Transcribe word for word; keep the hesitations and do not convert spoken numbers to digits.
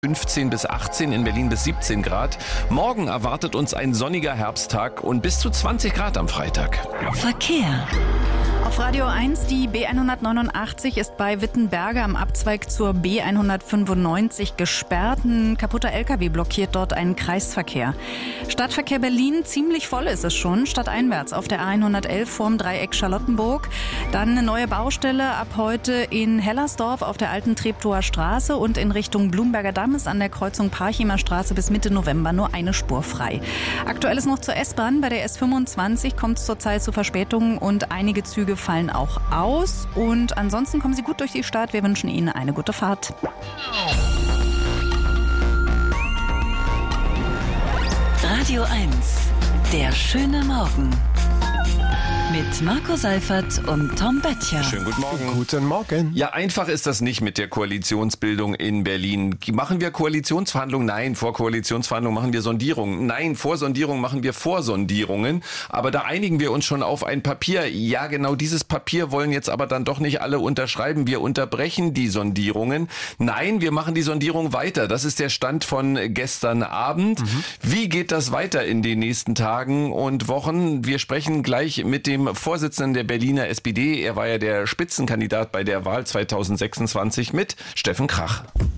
fünfzehn bis achtzehn, in Berlin bis siebzehn Grad. Morgen erwartet uns ein sonniger Herbsttag und bis zu zwanzig Grad am Freitag. Verkehr. Auf Radio eins, die B hundertneunundachtzig ist bei Wittenberge am Abzweig zur B hundertfünfundneunzig gesperrt. Ein kaputter L K W blockiert dort einen Kreisverkehr. Stadtverkehr Berlin, ziemlich voll ist es schon. Stadteinwärts auf der A hundertelf vorm Dreieck Charlottenburg. Dann eine neue Baustelle ab heute in Hellersdorf auf der alten Treptower Straße und in Richtung Blumberger Damm ist an der Kreuzung Parchimer Straße bis Mitte November nur eine Spur frei. Aktuell ist noch zur S-Bahn. Bei der S fünfundzwanzig kommt es zurzeit zu Verspätungen und einige Züge fallen auch aus. Und ansonsten kommen Sie gut durch die Stadt. Wir wünschen Ihnen eine gute Fahrt. Radio eins, der schöne Morgen. Mit Marco Seifert und Tom Böttcher. Schönen guten Morgen. Guten Morgen. Ja, einfach ist das nicht mit der Koalitionsbildung in Berlin. Machen wir Koalitionsverhandlungen? Nein, vor Koalitionsverhandlungen machen wir Sondierungen. Nein, vor Sondierungen machen wir Vorsondierungen. Aber da einigen wir uns schon auf ein Papier. Ja, genau dieses Papier wollen jetzt aber dann doch nicht alle unterschreiben. Wir unterbrechen die Sondierungen. Nein, wir machen die Sondierung weiter. Das ist der Stand von gestern Abend. Mhm. Wie geht das weiter in den nächsten Tagen und Wochen? Wir sprechen gleich mit dem Vorsitzenden der Berliner S P D, er war ja der Spitzenkandidat bei der Wahl zweitausendsechsundzwanzig, mit Steffen Krach.